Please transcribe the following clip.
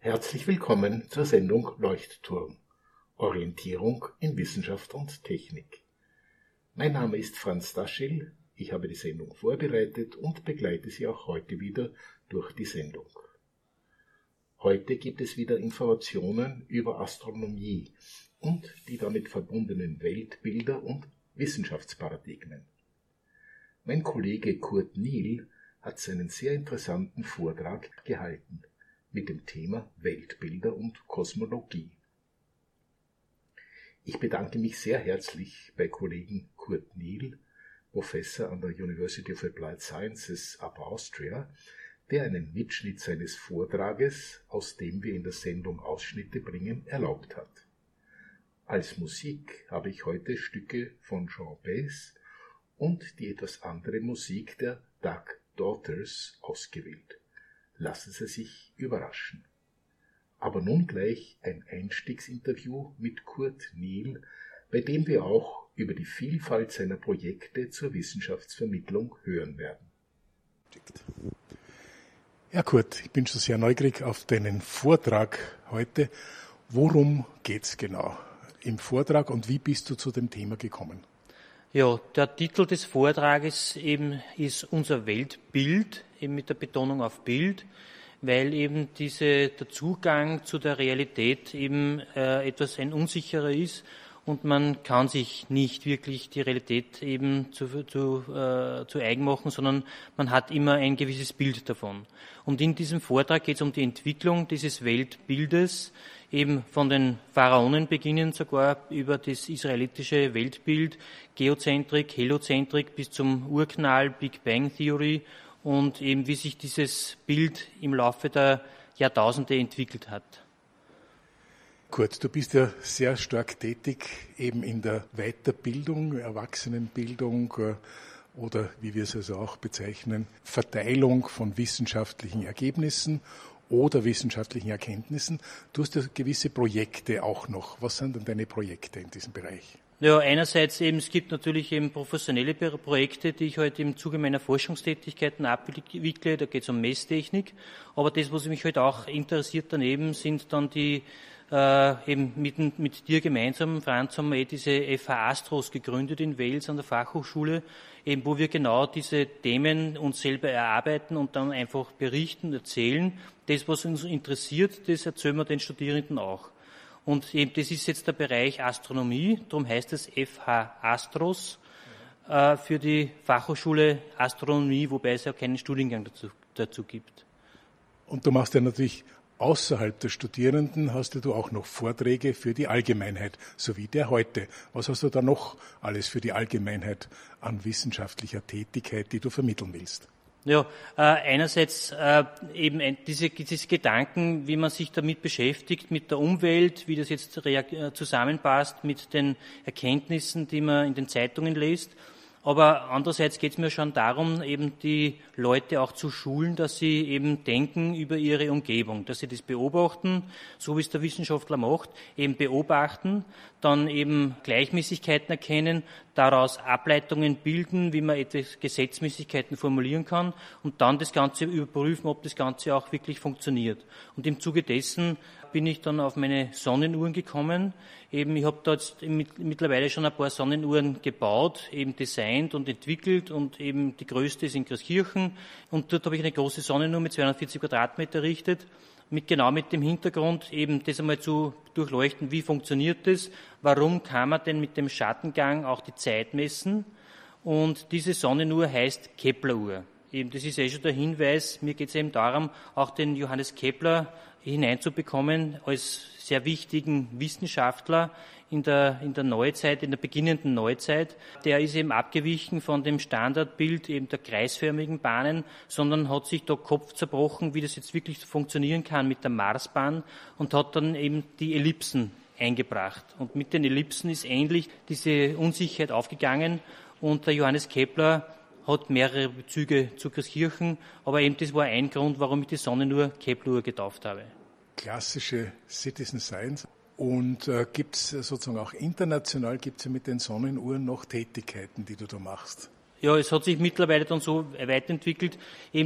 Herzlich willkommen zur Sendung Leuchtturm – Orientierung in Wissenschaft und Technik. Mein Name ist Franz Daschel, ich habe die Sendung vorbereitet und begleite Sie auch heute wieder durch die Sendung. Heute gibt es wieder Informationen über Astronomie und die damit verbundenen Weltbilder und Wissenschaftsparadigmen. Mein Kollege Kurt Niel hat seinen sehr interessanten Vortrag gehalten mit dem Thema Weltbilder und Kosmologie. Ich bedanke mich sehr herzlich bei Kollegen Kurt Niel, Professor an der University of Applied Sciences Upper Austria, der einen Mitschnitt seines Vortrages, aus dem wir in der Sendung Ausschnitte bringen, erlaubt hat. Als Musik habe ich heute Stücke von Jean Baez und die etwas andere Musik der Duck Daughters ausgewählt. Lassen Sie sich überraschen. Aber nun gleich ein Einstiegsinterview mit Kurt Niel, bei dem wir auch über die Vielfalt seiner Projekte zur Wissenschaftsvermittlung hören werden. Ja Kurt, ich bin schon sehr neugierig auf deinen Vortrag heute. Worum geht's genau im Vortrag und wie bist du zu dem Thema gekommen? Ja, der Titel des Vortrages eben ist unser Weltbild, eben mit der Betonung auf Bild, weil eben der Zugang zu der Realität eben ein unsicherer ist und man kann sich nicht wirklich die Realität eben zu eigen machen, sondern man hat immer ein gewisses Bild davon. Und in diesem Vortrag geht es um die Entwicklung dieses Weltbildes, eben von den Pharaonen beginnen sogar über das israelitische Weltbild, Geozentrik, Heliozentrik bis zum Urknall, Big Bang Theory und eben wie sich dieses Bild im Laufe der Jahrtausende entwickelt hat. Kurt, du bist ja sehr stark tätig eben in der Weiterbildung, Erwachsenenbildung oder wie wir es also auch bezeichnen, Verteilung von wissenschaftlichen Ergebnissen oder wissenschaftlichen Erkenntnissen. Du hast ja gewisse Projekte auch noch. Was sind denn deine Projekte in diesem Bereich? Ja, einerseits eben, es gibt natürlich eben professionelle Projekte, die ich heute im Zuge meiner Forschungstätigkeiten abwickle. Da geht es um Messtechnik. Aber das, was mich heute auch interessiert daneben, sind dann die eben mit dir gemeinsam, Franz, haben wir diese FH Astros gegründet in Wales an der Fachhochschule, eben wo wir genau diese Themen uns selber erarbeiten und dann einfach berichten, erzählen. Das, was uns interessiert, das erzählen wir den Studierenden auch. Und eben das ist jetzt der Bereich Astronomie, darum heißt es FH Astros für die Fachhochschule Astronomie, wobei es ja keinen Studiengang dazu gibt. Und du machst ja natürlich außerhalb der Studierenden, hast du auch noch Vorträge für die Allgemeinheit, so wie der heute. Was hast du da noch alles für die Allgemeinheit an wissenschaftlicher Tätigkeit, die du vermitteln willst? Ja, einerseits eben diese Gedanken, wie man sich damit beschäftigt, mit der Umwelt, wie das jetzt zusammenpasst mit den Erkenntnissen, die man in den Zeitungen liest. Aber andererseits geht es mir schon darum, eben die Leute auch zu schulen, dass sie eben denken über ihre Umgebung, dass sie das beobachten, so wie es der Wissenschaftler macht, eben beobachten, dann eben Gleichmäßigkeiten erkennen, daraus Ableitungen bilden, wie man etwas Gesetzmäßigkeiten formulieren kann und dann das Ganze überprüfen, ob das Ganze auch wirklich funktioniert. Und im Zuge dessen bin ich dann auf meine Sonnenuhren gekommen. Eben, ich habe da jetzt mittlerweile schon ein paar Sonnenuhren gebaut, eben designt und entwickelt und eben die größte ist in Großkirchen und dort habe ich eine große Sonnenuhr mit 240 Quadratmeter errichtet, genau mit dem Hintergrund eben das einmal zu durchleuchten, wie funktioniert das, warum kann man denn mit dem Schattengang auch die Zeit messen und diese Sonnenuhr heißt Kepler-Uhr. Eben, das ist schon der Hinweis, mir geht es eben darum, auch den Johannes Kepler hineinzubekommen als sehr wichtigen Wissenschaftler in der Neuzeit, in der beginnenden Neuzeit. Der ist eben abgewichen von dem Standardbild eben der kreisförmigen Bahnen, sondern hat sich da Kopf zerbrochen, wie das jetzt wirklich funktionieren kann mit der Marsbahn und hat dann eben die Ellipsen eingebracht. Und mit den Ellipsen ist ähnlich diese Unsicherheit aufgegangen und der Johannes Kepler hat mehrere Bezüge zu Großkirchen, aber eben das war ein Grund, warum ich die Sonnenuhr Kepler-Uhr getauft habe. Klassische Citizen Science. Und gibt es sozusagen auch international, gibt es ja mit den Sonnenuhren noch Tätigkeiten, die du da machst? Ja, es hat sich mittlerweile dann so weiterentwickelt. Eben